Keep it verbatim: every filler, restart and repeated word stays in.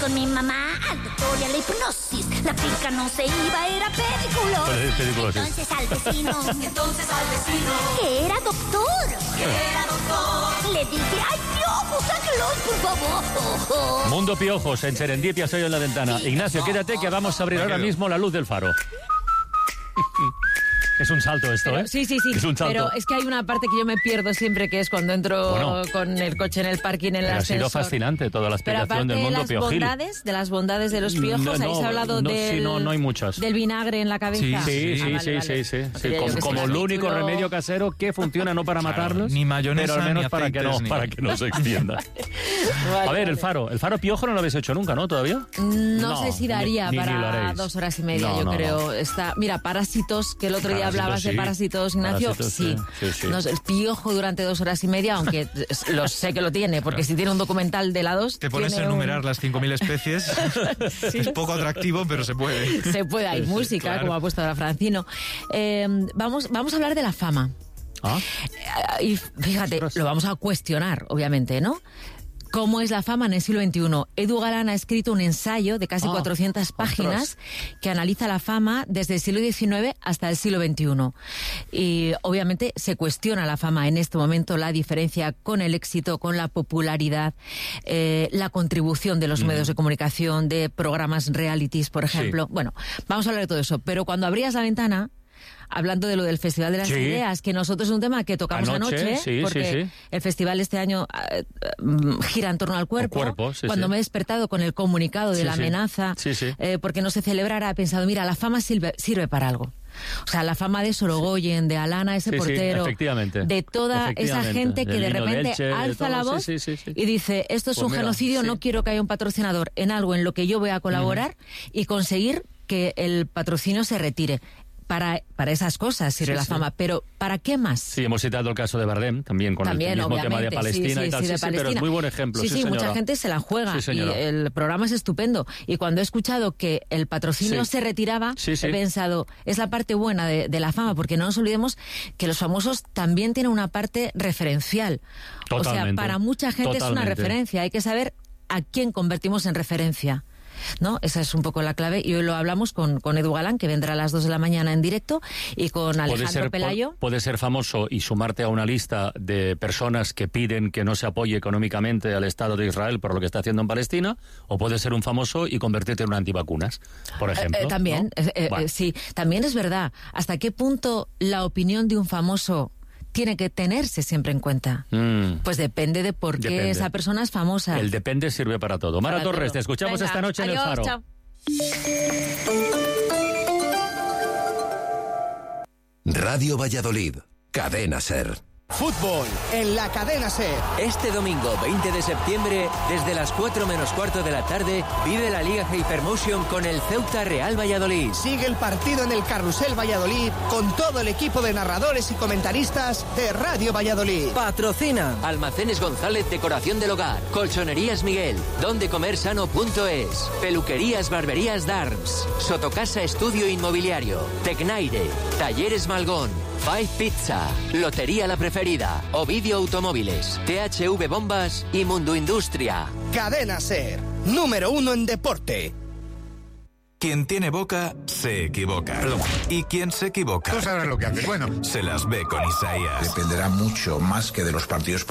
con mi mamá al doctor y a la hipnosis. La pica no se iba, era pediculosis. ¿Cuál es pediculosis? Entonces al vecino, entonces al vecino, que era doctor, que era doctor, le dije, ¡ay, piojos, sáquelos, por favor! Mundo Piojos, en Serendipia, soy en la ventana. Ignacio, quédate que vamos a abrir ahora mismo la luz del faro. Es un salto esto, pero, ¿eh? Sí, sí, sí. Es un salto. Pero es que hay una parte que yo me pierdo siempre, que es cuando entro bueno, con el coche en el parking, en el pero ascensor. Ha sido fascinante toda la explicación del mundo de piojil. las bondades, de las bondades de los piojos, no, no, habéis hablado no, del, sí, no, no hay muchas. del vinagre en la cabeza. Sí, sí, ah, sí, vale, sí, vale. sí, sí, sí. Yo Como, que como sí, el el único título... remedio casero que funciona no para claro, matarlos, ni mayonesa, pero al menos ni para que no, ni... para que no se extienda. Vale, a ver, vale. el faro. El faro piojo no lo habéis hecho nunca, ¿no? ¿Todavía? No, No, sé si daría ni- ni- ni lo para haréis. dos horas y media, No, yo no, creo. no. Está, mira, Parásitos, que el otro día Parásitos, hablabas sí. de Parásitos, Ignacio, Parásitos, sí. sí, sí, sí. No sé, el piojo durante dos horas y media, aunque lo sé que lo tiene, porque si tiene un documental de la dos... Te pones a tiene enumerar un... las cinco mil especies. Sí. Es poco atractivo, pero se puede. Se puede, hay Sí, música, claro. como ha puesto ahora Francino. Eh, vamos, vamos a hablar de la fama. ¿Ah? Eh, Y fíjate, lo vamos a cuestionar, obviamente, ¿no? ¿Cómo es la fama en el siglo veintiuno? Edu Galán ha escrito un ensayo de casi Ah, cuatrocientas páginas que analiza la fama desde el siglo diecinueve hasta el siglo veintiuno. Y obviamente se cuestiona la fama en este momento, la diferencia con el éxito, con la popularidad, eh, la contribución de los Mm. medios de comunicación, de programas realities, por ejemplo. Sí. Bueno, vamos a hablar de todo eso. Pero cuando abrías la ventana... Hablando de lo del Festival de las Sí. Ideas, que nosotros es un tema que tocamos Anoche, anoche, sí, porque sí, sí. el festival este año eh, eh, gira en torno al cuerpo. Al cuerpo, sí, Cuando sí. me he despertado con el comunicado de Sí, la sí. amenaza, Sí, sí. eh, porque no se celebrara, he pensado, mira, la fama sirve, sirve para algo. O sea, la fama de Sorogoyen, de Alana, ese Sí, sí, portero, efectivamente. de toda esa Efectivamente. gente que Del de Vino de repente Elche, de alza todo, la sí, voz sí, sí, sí. y dice, esto es Pues un mira, genocidio, sí. no quiero que haya un patrocinador en algo en lo que yo voy a colaborar y conseguir que el patrocinio se retire. Para, para esas cosas sirve Sí, la sí. fama, pero ¿para qué más? Sí, hemos citado el caso de Bardem, también con También, el mismo tema de obviamente, Palestina sí, y tal. sí, Sí, de sí, pero es Palestina. muy buen ejemplo. Sí, Sí, sí, señora. mucha gente se la juega Sí, y señora. el programa es estupendo. Y cuando he escuchado que el patrocinio Sí. se retiraba, Sí, sí. he pensado, es la parte buena de, de la fama, porque no nos olvidemos que los famosos también tienen una parte referencial. O sea, Totalmente. para mucha gente es una Totalmente. referencia. Hay que saber a quién convertimos en referencia. ¿No? Esa es un poco la clave y hoy lo hablamos con, con Edu Galán, que vendrá a las dos de la mañana en directo, y con Puede Alejandro ser, Pelayo. pu- puede ser famoso y sumarte a una lista de personas que piden que no se apoye económicamente al Estado de Israel por lo que está haciendo en Palestina, o puede ser un famoso y convertirte en un antivacunas, por ejemplo. Eh, eh, también, ¿no? eh, eh, Bueno. sí, también es verdad. ¿Hasta qué punto la opinión de un famoso tiene que tenerse siempre en cuenta? Mm. Pues depende de por qué Depende. esa persona es famosa. El depende sirve para todo. Mara Para Torres, todo. te escuchamos Venga, esta noche en adiós, el Faro. chao. Radio Valladolid, Cadena Ser. Fútbol en la Cadena Ser. Este domingo veinte de septiembre, desde las cuatro menos cuarto de la tarde, vive la Liga Hypermotion con el Ceuta Real Valladolid. Sigue el partido en el Carrusel Valladolid con todo el equipo de narradores y comentaristas de Radio Valladolid. Patrocina Almacenes González Decoración del Hogar, Colchonerías Miguel, dondecomersano punto es, Peluquerías Barberías Darms, Sotocasa Estudio Inmobiliario, Tecnaire, Talleres Malgón, Five Pizza, Lotería La Preferida, Ovidio Automóviles, T H V Bombas y Mundo Industria. Cadena Ser, número uno en deporte. Quien tiene boca, se equivoca. Y quien se equivoca... Tú sabrás lo que haces. Bueno, se las ve con Isaías. dependerá mucho más que de los partidos